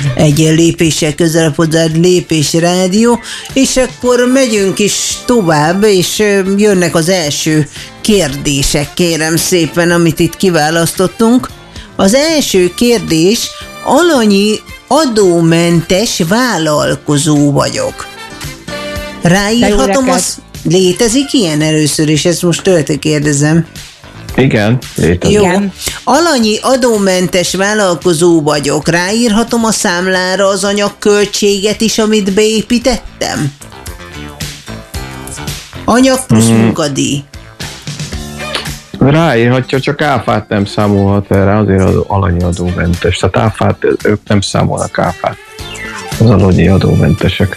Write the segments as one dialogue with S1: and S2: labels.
S1: egy lépéssel közelebb hozzá Lépés Rádió, és akkor megyünk is tovább, és jönnek az első kérdések, kérem szépen, amit itt kiválasztottunk. Az első kérdés: alanyi adómentes vállalkozó vagyok. Ráírhatom az... Létezik ilyen először is? Ezt most tőletek kérdezem.
S2: Igen, létezik.
S1: Jó. Alanyi adómentes vállalkozó vagyok. Ráírhatom a számlára az anyagköltséget is, amit beépítettem? Anyag plusz munkadíj.
S2: Ráírhatja, csak áfát nem számolhat erre, azért az alanyi adómentes. Tehát áfát, ők nem számolnak áfát. Az alanyi adómentesek.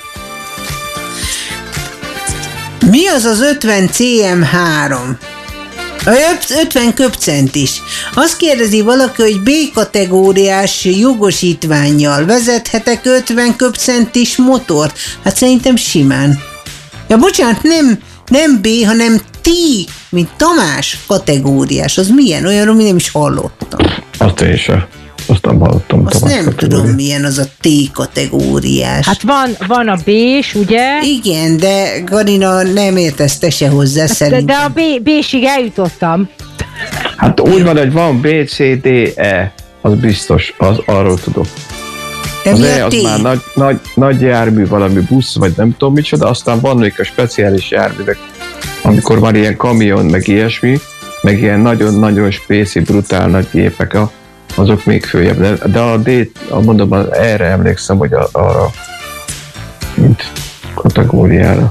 S1: Mi az az 50 cm3? 50 köbcent is. Azt kérdezi valaki, hogy B-kategóriás jogosítvánnyal vezethetek 50 köbcentis motort? Hát szerintem simán. Ja, bocsánat, nem B, hanem T, mint Tamás kategóriás. Az milyen? Olyanról mi nem is hallottam.
S2: Azt én sem. Azt nem hallottam.
S1: Azt nem tudom, milyen az a T kategóriás.
S3: Hát van a B-s, ugye?
S1: Igen, de Karina, nem értesz te se hozzá szerintem.
S3: De a B-sig eljutottam.
S2: Hát úgy van, hogy van B, C, D, E. Az biztos, arról tudok.
S1: De
S2: az
S1: mi
S2: E
S1: a
S2: az
S1: T?
S2: már nagy jármű, valami busz, vagy nem tudom micsoda, aztán vannak a speciális járművek, amikor van ilyen kamion, meg ilyesmi, meg ilyen nagyon-nagyon spéci, brutál nagy gépek, azok még följebb. De a D, mondom, erre emlékszem, hogy arra, mint kategóriára.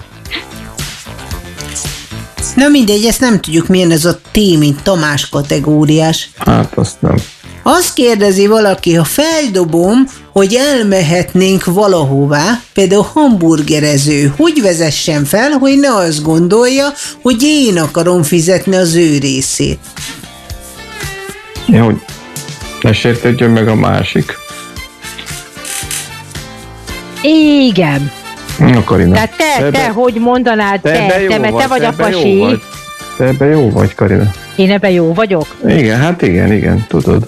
S1: Na mindegy, ezt nem tudjuk, milyen ez a T, mint Tamás kategóriás.
S2: Hát azt nem.
S1: Azt kérdezi valaki, ha feldobom, hogy elmehetnénk valahová, például hamburgerező, hogy vezessen fel, hogy ne azt gondolja, hogy én akarom fizetni az ő részét.
S2: Ja, hogy ne sértődjön meg a másik.
S3: Igen.
S2: Na, Karina.
S3: Tehát te hogy mondanád, te vagy a pasi.
S2: Te ebben jó vagy, Karina.
S3: Én ebben jó vagyok?
S2: Igen, hát igen, tudod.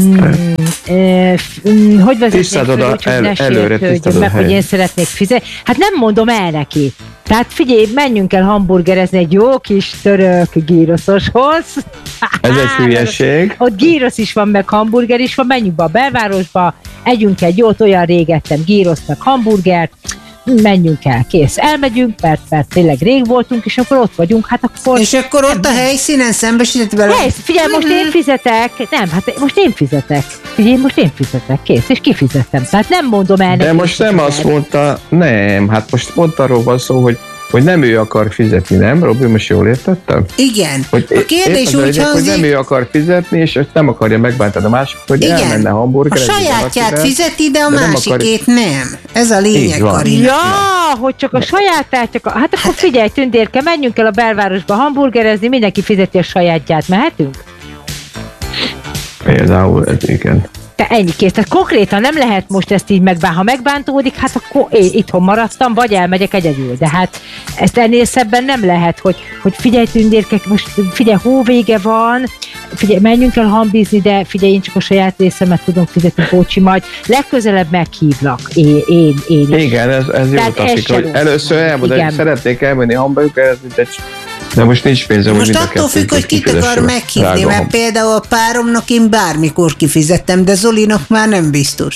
S3: Hogy vezetnék
S2: föl,
S3: hogy ne sértődjön meg, hogy én szeretnék fizetni? Hát nem mondom el neki. Tehát figyelj, menjünk el hamburgerezni egy jó kis török gíroszoshoz.
S2: Ez egy hülyeség.
S3: Ott gírosz is van, meg hamburger is van, menjünk be a belvárosba, együnk egy jót, olyan régettem gíroszt, meg hamburgert, menjünk el, kész. Elmegyünk, mert tényleg rég voltunk, és akkor ott vagyunk, hát akkor...
S1: És akkor ott a helyszínen szembesített vele?
S3: Figyelj, most én fizetek. Nem, hát most én fizetek. Figyelj, most én fizetek, kész, és kifizettem. Tehát nem mondom el neki.
S2: De most nem azt mondta, nem, hát most pont arról van szó, hogy nem ő akar fizetni, nem? Robi, most jól értettem?
S1: Igen.
S2: Hogy
S1: a kérdés úgy hangzik,
S2: hogy nem ő akar fizetni, és nem akarja megbántani a másik, hogy
S1: igen,
S2: elmenne hamburgerezni.
S1: A sajátját fizeti, de a másikét nem. Ez a lényeg, Karina.
S3: Ja, hogy csak a sajátját, hát akkor figyelj, Tündérke, menjünk el a belvárosba hamburgerezni, mindenki fizeti a sajátját, mehetünk?
S2: Például, ez igen.
S3: Te ennyi kész. Tehát konkrétan nem lehet most ezt így ha megbántódik, hát akkor én itthon maradtam, vagy elmegyek egyedül. De hát ezt ennél szebben nem lehet, hogy figyelj, Tündérkek, most figyelj, hóvége van, figyelj, menjünk el hambizni, de figyelj, én csak a saját részemet tudom fizetni, bocsi, majd legközelebb meghívlak. Én is.
S2: Igen, ez jó taktika, hogy először elmondani, hogy szeretnék elmenni hamburgerezni, de most nincs pénzem.
S1: Most attól függ, hogy kit akar meghívni, mert például a páromnak én bármikor kifizettem, de Zolinak már nem biztos.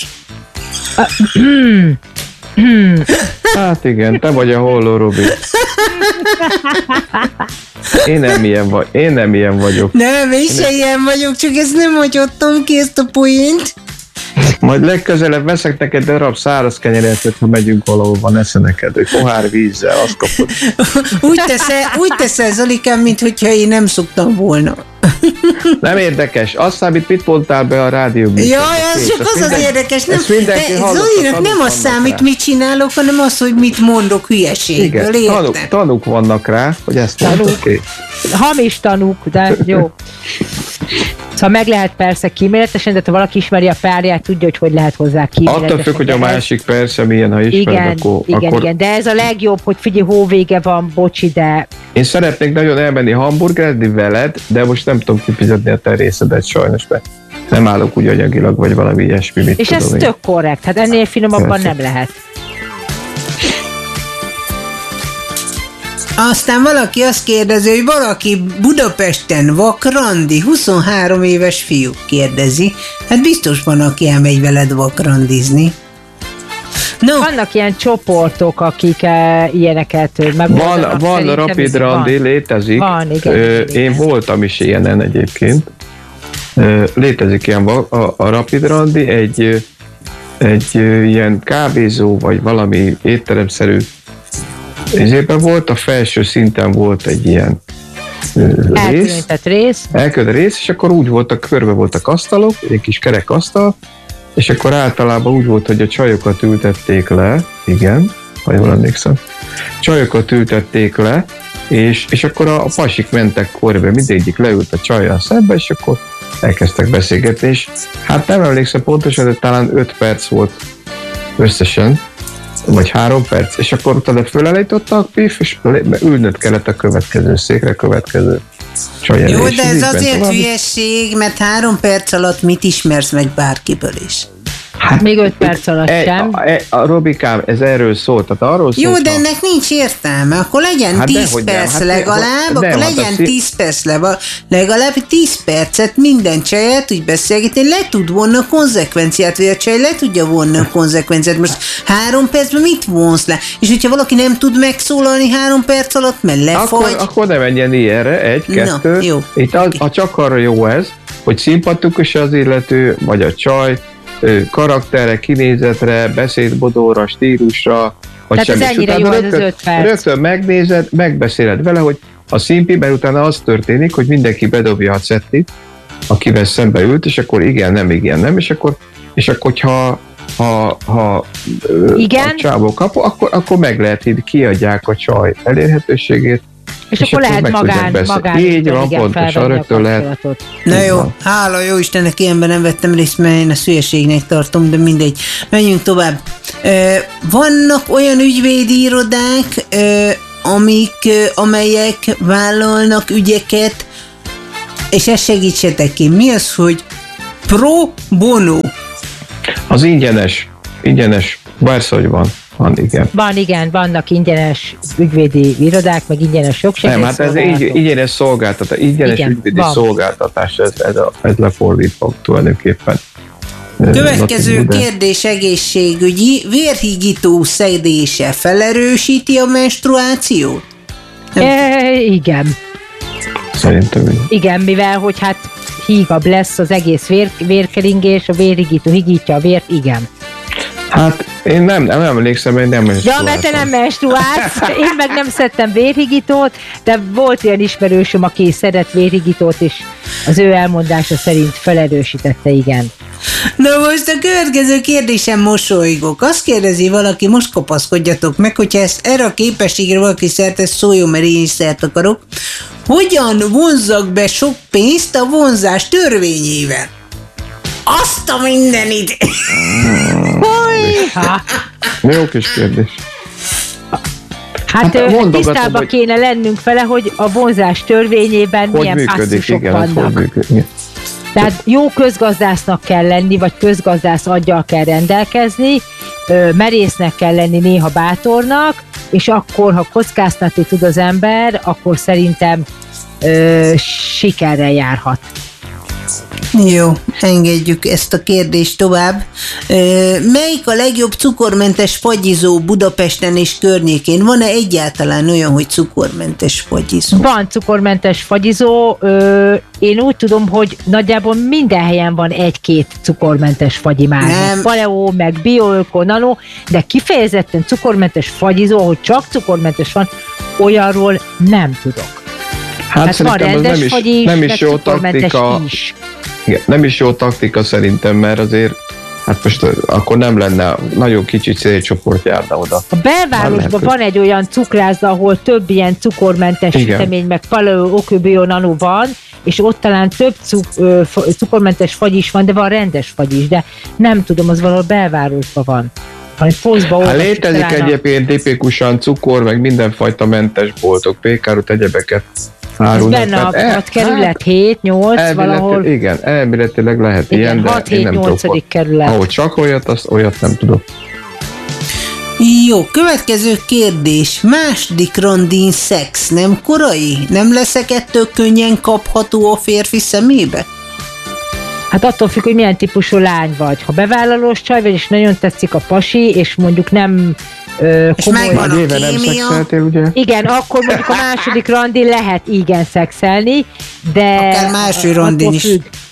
S2: Hát igen, te vagy a holló, Robi. Én nem ilyen vagyok.
S1: Nem, én se ilyen vagyok, csak ezt nem hagyottam ki, ezt a poént.
S2: Majd legközelebb veszek neked darab száraz kenyeret, ha megyünk valahova, nesze neked, hogy pohár vízzel, azt kapod.
S1: Úgy teszel, Zolikám, mintha én nem szoktam volna.
S2: Nem érdekes. Azt számít, mit mondtál be a rádióban.
S1: Jaj, az csak az érdekes. Nem, Zolinak nem az számít, mit csinálok, hanem az, hogy mit mondok hülyeségből.
S2: Igen, tanúk vannak rá, hogy ezt mondok ki.
S3: Hamis tanúk, de jó. Szóval meg lehet persze kíméletesen, de ha valaki ismeri a párját, tudja, hogy lehet hozzá kíméletesen.
S2: Attól függ, hogy a másik persze milyen, ha ismered,
S3: igen, de ez a legjobb, hogy figyelj, hóvége van, bocsi, de...
S2: Én szeretnék nagyon elmenni hamburgerezni veled, de most nem tudom kifizetni a te részedet sajnos, mert nem állok úgy anyagilag, vagy valami ilyesmi, mit
S3: és ez tök korrekt, hát ennél finomabban nem lehet.
S1: Aztán valaki azt kérdezi, hogy valaki Budapesten vakrandi, 23 éves fiú kérdezi. Hát biztos van, aki elmegy veled vakrandizni.
S3: No. Vannak ilyen csoportok, akik ilyeneket megoldanak.
S2: Van rapid randi, létezik.
S3: Van, igen.
S2: Én voltam is ilyenen egyébként. Létezik ilyen a rapid randi, egy ilyen kávézó, vagy valami étteremszerű ezében volt, a felső szinten volt egy ilyen elkülönített rész, és akkor úgy voltak, körbe voltak asztalok, egy kis kerek asztal, és akkor általában úgy volt, hogy a csajokat ültették le, igen, ha jól emlékszem, csajokat ültették le, és akkor a pasik mentek körbe, mindegyik leült a csajjal szembe, és akkor elkezdtek beszélgetni, és hát nem emlékszem pontosan, de talán 5 perc volt összesen, vagy 3 perc, és akkor utána fölállítottak, és ülnöd kellett a következő székre, következő csaj.
S1: Jó, de ez azért hülyesség, mert 3 perc alatt mit ismersz meg bárkiből is?
S3: Hát még 5 perc alatt sem.
S2: Robikám, ez erről szólt, tehát arról szólt.
S1: Jó, de ennek nincs értelme, akkor legyen 10 perc legalább, akkor legyen 10 perc legalább 10 percet minden csaját úgy beszélgetni, le tud vonni a konzekvenciát, vagy a csaj le tudja vonni a konzekvenciát. Most 3 percben mit vonsz le? És hogyha valaki nem tud megszólalni 3 perc alatt, mert lefagy.
S2: Akkor ne menjen ilyenre, 1, 2.
S1: Jó.
S2: Itt csak arra jó ez, hogy szimpatikus az illető, vagy a csaj, karakterre, kinézetre, beszédmodóra, stílusra, vagy
S3: semmi. Tehát ez ennyire jó, az 5 perc. Rögtön
S2: megnézed, megbeszéled vele, hogy a szimpi, mert utána az történik, hogy mindenki bedobja a cettit, akivel szembe ült, és akkor igen, nem, és akkor ha a csávó kap, akkor meg lehet, hogy kiadják a csaj elérhetőségét,
S3: és akkor lehet magán
S2: így van, pontosan, rögtön lehet.
S1: Na jó, hála jó Istennek, ilyenben nem vettem részt, mert én a hülyeségnek tartom, de mindegy. Menjünk tovább. Vannak olyan ügyvédi irodák, amelyek vállalnak ügyeket, és ezt segítsetek ki. Mi az, hogy pro bono?
S2: Az ingyenes, bársz, hogy van, igen.
S3: Igen, vannak ingyenes ügyvédi irodák, meg ingyenes jogsegély.
S2: Nem, hát ez ingyenes szolgáltatás, ügyvédi szolgáltatás, ez lefordítva tulajdonképpen.
S1: Következő kérdés egészségügyi, vérhigító szedése felerősíti a menstruációt?
S3: Igen.
S2: Szerintem
S3: igen, mivel hogy hát hígabb lesz az egész vérkeringés, a vérhigító higítja a vért, igen.
S2: Hát én nem emlékszem, én nem menstruáltam.
S3: Ja, mert te nem menstruálsz, én meg nem szedtem vérhigítót, de volt olyan ismerősöm, aki szedett vérhigítót, és az ő elmondása szerint felerősítette, igen.
S1: Na most a következő kérdésem mosolygok. Azt kérdezi valaki, most kopaszkodjatok meg, hogyha erre a képességre valaki szert, ez szóljon, mert én is szert akarok. Hogyan vonzzak be sok pénzt a vonzás törvényével? Azt a mindenit!
S2: Jó kis kérdés.
S3: Hát tisztában kéne lennünk vele, hogy a vonzás törvényében hogy milyen passzusok vannak. Tehát jó közgazdásznak kell lenni, vagy közgazdász aggyal kell rendelkezni, merésznek kell lenni, néha bátornak, és akkor, ha kockáztatni tud az ember, akkor szerintem sikerrel járhat.
S1: Jó, engedjük ezt a kérdést tovább. Melyik a legjobb cukormentes fagyizó Budapesten és környékén? Van-e egyáltalán olyan, hogy cukormentes fagyizó?
S3: Van cukormentes fagyizó. Én úgy tudom, hogy nagyjából minden helyen van 1-2 cukormentes fagyi már. Paleo, meg Bioöko, Nano, de kifejezetten cukormentes fagyizó, hogy csak cukormentes van, olyanról nem tudok.
S2: Hát szerintem van rendes fagyis, nem is jó taktika. Is. Igen, nem is jó taktika szerintem, mert azért hát most akkor nem lenne, nagyon kicsi célcsoport járna oda.
S3: A belvárosban van egy olyan cukrászda, ahol több ilyen cukormentes sütemény, meg Paleo, Okubio, Nano van, és ott talán több cukormentes fagy is van, de van rendes fagy is, de nem tudom, az valahol belvárosban van.
S2: Hát létezik egyébként tipikusan cukor, meg mindenfajta mentes boltok, pékárút, egyebeket árulnak.
S3: benne a 6 kerület, 7-8 valahol.
S2: Igen, elméletileg lehet
S3: Igen,
S2: ilyen, de
S3: 6,
S2: én
S3: 7,
S2: nem
S3: 8.
S2: tudok.
S3: kerület.
S2: Ahol csak olyat nem tudok.
S1: Jó, következő kérdés. Második randin szex nem korai? Nem leszek ettől könnyen kapható a férfi szemébe?
S3: Hát attól függ, hogy milyen típusú lány vagy. Ha bevállalós csaj vagy, és nagyon tetszik a pasi, és mondjuk nem
S1: És
S3: komoly...
S1: megvan a
S2: Éve nem
S1: kémia.
S2: szexeltél, ugye?
S3: Igen, akkor mondjuk a második randin lehet igen szexelni, de...
S1: Akár második randin is.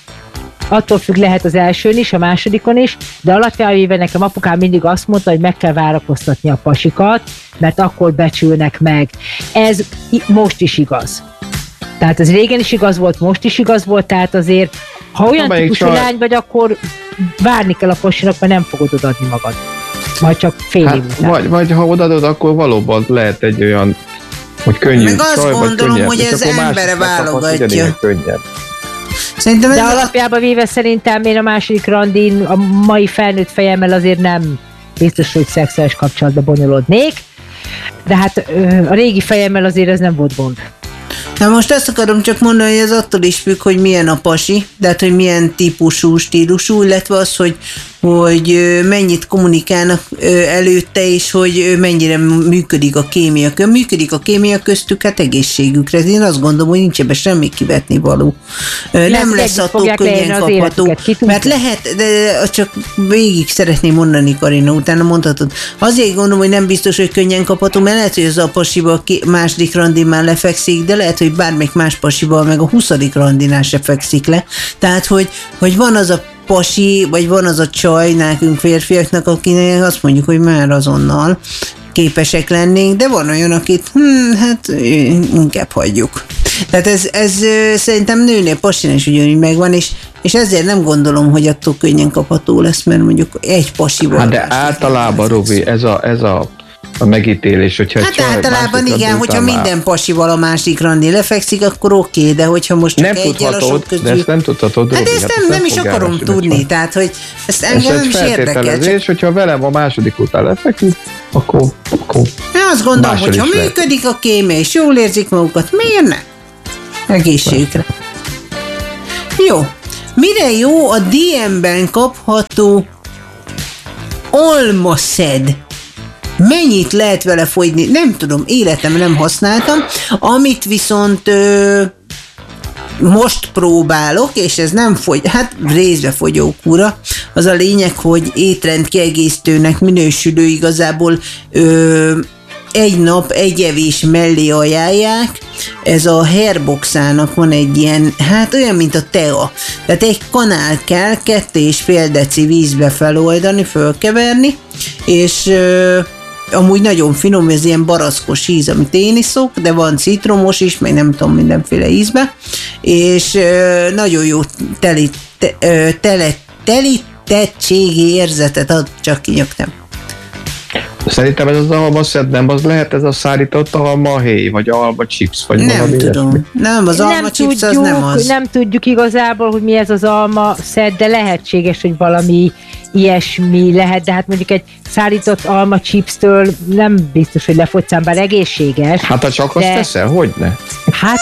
S3: Attól függ, lehet az elsőn is, a másodikon is, de alapjában nekem apukám mindig azt mondta, hogy meg kell várakoztatni a pasikat, mert akkor becsülnek meg. Ez most is igaz. Tehát ez régen is igaz volt, most is igaz volt, tehát azért, ha olyan típusú lány vagy, akkor várni kell a pasinak, mert nem fogod odaadni magad. Majd csak fél év után.
S2: Vagy ha odaadod, akkor valóban lehet egy olyan, hogy könnyű
S1: Meg azt
S2: csaj, vagy
S1: gondolom,
S2: könnyebb,
S1: hogy
S2: és
S1: ez
S2: akkor
S1: embere
S2: másik megkaphat,
S1: válogatja.
S2: ugyanilyen könnyebb.
S1: Szerintem
S3: De
S1: ez
S3: alapjában véve szerintem én a második randin a mai felnőtt fejemmel azért nem biztos, hogy szexuális kapcsolatba bonyolódnék, de hát a régi fejemmel azért ez nem volt gond.
S1: Na most azt akarom csak mondani, hogy ez attól is függ, hogy milyen a pasi, tehát hogy milyen típusú, stílusú, illetve az, hogy mennyit kommunikálnak előtte, és hogy mennyire működik a kémia. Működik a kémia köztük, hát egészségükre. Én azt gondolom, hogy nincs ebbe semmi kivetni való. Nem lesz attól könnyen kapható. Mert lehet, de csak végig szeretném mondani, Karina, utána mondhatod. Azért gondolom, hogy nem biztos, hogy könnyen kapható, mert lehet, hogy az a pasiba második randin már lefekszik, de lehet, hogy bármelyik más pasiba meg a 20. randinál se fekszik le. Tehát, hogy van az a pasi, vagy van az a csaj nekünk férfiaknak, akinek azt mondjuk, hogy már azonnal képesek lennénk, de van olyan, akit hát inkább hagyjuk. Tehát ez szerintem nőnél pasinál is ugyanúgy megvan, és ezért nem gondolom, hogy attól könnyen kapható lesz, mert mondjuk egy pasival.
S2: Hát de általában, Robi, ez a megítélés, hogyha
S1: hát általában igen, hogyha minden pasival a másik randi lefekszik, akkor oké, de hogyha most csak egyel a sok közül...
S2: De ezt nem tudhatod, Robi.
S1: Hát ezt nem is akarom tudni, tehát hogy ezt engem nem is érdekel.
S2: És hogyha velem a második után lefeküdt, akkor
S1: én azt gondolom, hogy ha működik a kémia, és jól érzik magukat, miért ne? Egészségükre. Jó. Mire jó a DM-ben kapható almaszed? Mennyit lehet vele fogyni? Nem tudom, életem nem használtam. Amit viszont most próbálok, és ez nem fogy, hát részbe fogyókúra, az a lényeg, hogy étrendkiegészítőnek minősülő igazából egy nap egy evés mellé ajánlják. Ez a Hairboxának van egy ilyen, hát olyan, mint a tea. Tehát egy kanál kell 2,5 deci vízbe feloldani, fölkeverni, és amúgy nagyon finom, ez ilyen barackos íz, amit én iszok, de van citromos is, meg nem tudom, mindenféle ízbe, és nagyon jó telítettségi érzetet ad, csak kinyögtem.
S2: Szerintem ez az almaszed nem, az lehet ez a szárított almahéj, vagy alma chips, vagy
S1: nem
S2: valami
S1: tudom.
S2: ilyesmi.
S1: Nem, az alma chips az nem az.
S3: Nem tudjuk igazából, hogy mi ez az alma szed, de lehetséges, hogy valami ilyesmi lehet, de hát mondjuk egy szárított alma chipstől nem biztos, hogy lefogyszám, bár egészséges.
S2: Hát ha csak azt teszel, hogyne?
S3: Hát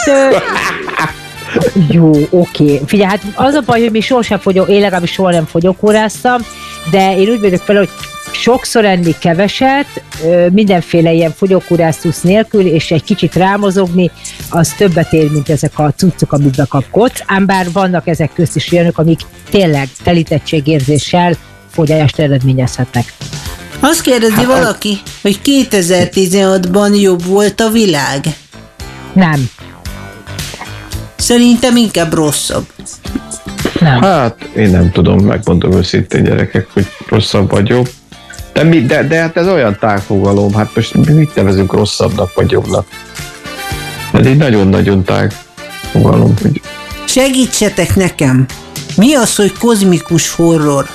S3: jó, oké. Figyelj, hát az a baj, hogy mi sohasem én legalábbis soha nem fogyókúráztam, de én úgy vagyok fel, hogy sokszor enni keveset, mindenféle ilyen fogyókúrásztusz nélkül, és egy kicsit rámozogni, az többet ér, mint ezek a cuccok, amit bekapkodsz. Ám bár vannak ezek közt is olyanok, amik tényleg telítettségérzéssel fogyást eredményezhetnek.
S1: Azt kérdezi valaki, hogy 2016-ban jobb volt a világ?
S3: Nem.
S1: Szerintem inkább rosszabb.
S3: Nem.
S2: Hát én nem tudom, megmondom őszintén, gyerekek, hogy rosszabb vagy jobb. De hát ez olyan tágfogalom, hát most mit nevezünk rosszabbnak vagy jobbnak? Ez egy nagyon-nagyon tágfogalom. Hogy...
S1: Segítsetek nekem! Mi az, hogy kozmikus horror?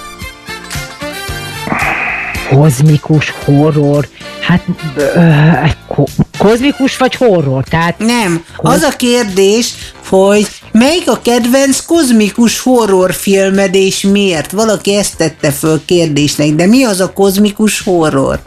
S3: Kozmikus horror? Hát kozmikus vagy horror? Tehát
S1: nem, az a kérdés, hogy melyik a kedvenc kozmikus horrorfilmed és miért? Valaki ezt tette föl kérdésnek, de mi az a kozmikus horror?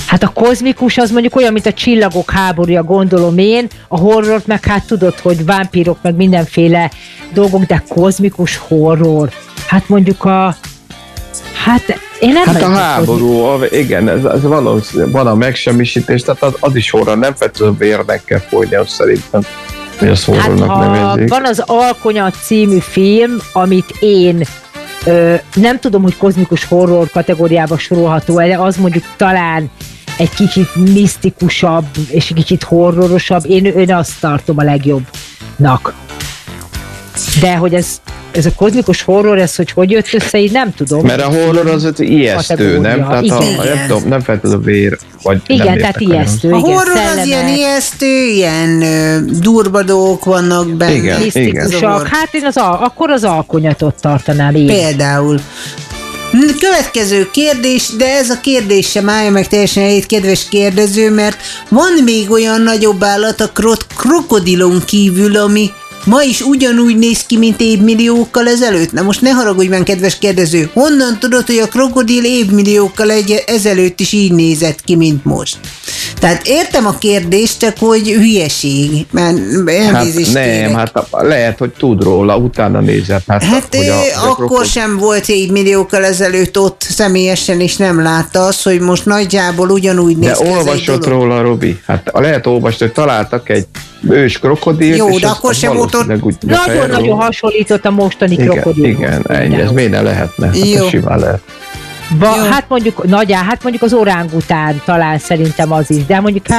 S3: Hát a kozmikus az mondjuk olyan, mint a Csillagok háborúja, gondolom én, a horrort meg hát tudod, hogy vámpírok, meg mindenféle dolgok, de kozmikus horror. Hát mondjuk én nem
S2: hát a háború, igen, ez valószínűleg van a megsemmisítés, tehát az is horror, nem feltétlenül vérnek kell folyni, azt szerintem, hogy az horrornak nevezik.
S3: Van az Alkonya című film, amit én nem tudom, hogy kozmikus horror kategóriába sorolható, de az mondjuk talán egy kicsit misztikusabb, és egy kicsit horrorosabb. Én azt tartom a legjobbnak. De hogy ez a kozmikus horror, ez hogy jött össze, így nem tudom.
S2: Mert a horror az ijesztő, nem? Tehát nem feltétlenül vér, vagy
S3: igen,
S2: nem
S3: tehát ijesztő.
S1: A horror az ilyen ijesztő, ilyen durva dolgok vannak benne.
S2: Igen,
S3: misztikusak. Hát én akkor az Alkonyatot tartanám én.
S1: Például. Következő kérdés, de ez a kérdés sem állja meg teljesen helyét, kedves kérdező, mert van még olyan nagyobb állat a krokodilon kívül, ami ma is ugyanúgy néz ki, mint évmilliókkal ezelőtt. Na most ne haragudj már, kedves kérdező, honnan tudod, hogy a krokodil évmilliókkal ezelőtt is így nézett ki, mint most? Tehát értem a kérdést, csak hogy hülyeség. Mert
S2: lehet, hogy tud róla, utána nézett.
S1: Akkor sem volt évmilliókkal ezelőtt ott személyesen, és nem látta azt, hogy most nagyjából ugyanúgy néz ki.
S2: De olvasott róla, Robi. Hát lehet olvasni, hogy találtak egy ős krokodilt.
S1: Jó, de akkor sem volt ott.
S3: Nagyon hasonlított a mostani krokodil.
S2: Igen, ennyi, ez miért ne lehetne? Hát simán lehet.
S3: Hát mondjuk az orángután talán szerintem az is, de mondjuk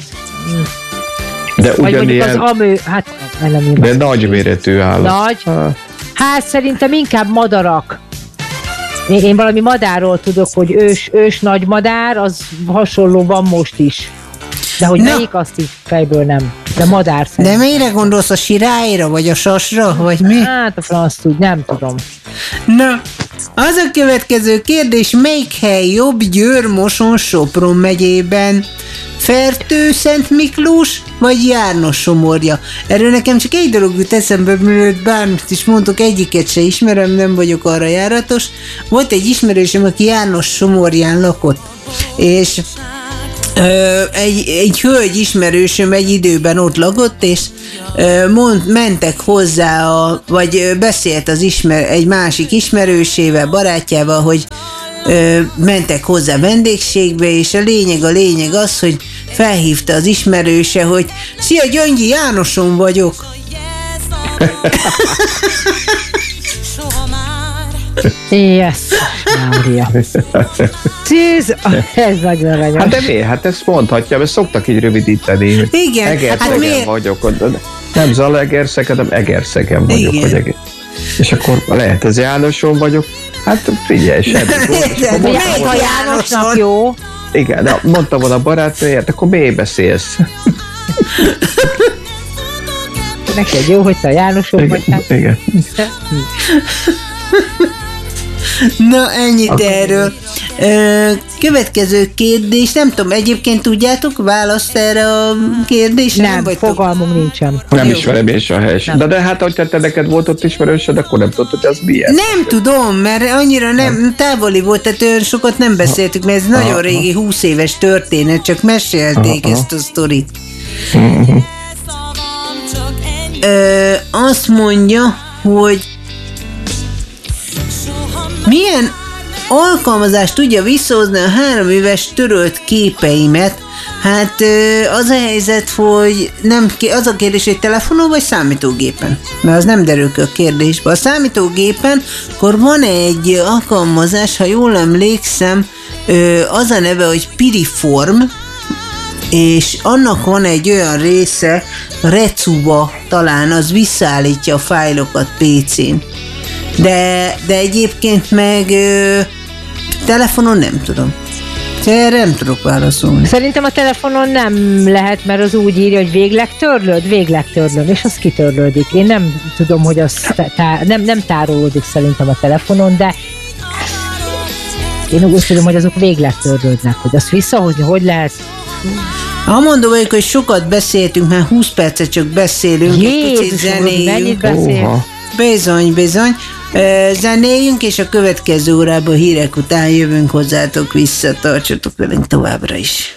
S2: de
S3: vagy mondjuk az amő,
S2: de nagyméretű állat.
S3: Nagy. Hát szerintem inkább madarak. Én valami madárról tudok, hogy ős nagy madár, az hasonló van most is. De hogy melyik, azt is fejből nem. De madár szerintem.
S1: De mire gondolsz, a sirályra, vagy a sasra, vagy mi?
S3: Hát a franc tud, nem tudom.
S1: Na, az a következő kérdés, melyik hely jobb Győr, Moson, Sopron megyében? Fertő, Szent Miklós, vagy János-Somorja? Erről nekem csak egy dolog jut eszembe, mielőtt bármit is mondok, egyiket se ismerem, nem vagyok arra járatos. Volt egy ismerősöm, aki János-Somorján lakott, és egy hölgy ismerősöm egy időben ott lakott, és mentek hozzá, vagy beszélt egy másik ismerősével, barátjával, hogy mentek hozzá vendégségbe, és a lényeg az, hogy felhívta az ismerőse, hogy szia Gyöngyi, Jánoson vagyok.
S3: Yes, Mária. Ez nagyon aranyos.
S2: Hát de miért? Hát ezt mondhatja, mert szoktak így rövidíteni.
S1: Igen.
S2: Egerszegen vagyok. Nem Zalaegerszegen, hanem Egerszegen vagyok. Hogy és akkor lehet, az Jánoson vagyok. Hát figyelj, semmi.
S3: Miért a Jánosnak jó?
S2: Igen, de mondtam volna a barátnőért, akkor miért beszélsz?
S3: Neked jó, hogy te a Jánoson vagy.
S2: Igen.
S1: Na, ennyit erről. Következő kérdés, nem tudom, egyébként tudjátok választ erre a kérdésre?
S3: Nem, fogalmunk nincsen.
S2: Nem ismerem én se a helyet. De hát, hogyha te neked volt ott ismerősöd, akkor nem tudod, hogy az milyen.
S1: Nem tudom, mert annyira nem távoli volt, tehát olyan sokat nem beszéltük, mert ez nagyon régi, 20 éves történet, csak mesélték ezt a sztorit. Azt mondja, hogy milyen alkalmazás tudja visszahozni a 3 éves törölt képeimet? Hát az a helyzet, hogy az a kérdés, hogy telefonon vagy számítógépen? Mert az nem derül ki a kérdésbe. A számítógépen akkor van egy alkalmazás, ha jól emlékszem, az a neve, hogy Piriform, és annak van egy olyan része, Recuba talán, az visszaállítja a fájlokat PC-n. De egyébként meg telefonon nem tudom. Erre nem tudok válaszolni.
S3: Szerintem a telefonon nem lehet, mert az úgy írja, hogy végleg törlöd, és az kitörlődik. Én nem tudom, hogy az nem tárolódik szerintem a telefonon, de én úgy tudom, hogy azok végleg törlődnek, hogy azt visszahozni, hogy lehet.
S1: Mondom vagyok, hogy sokat beszéltünk, már 20 percet csak beszélünk.
S3: Jézus, mennyit beszél?
S1: Bizony. Zenéljünk, és a következő órában hírek után jövünk hozzátok vissza, tartsatok velünk továbbra is.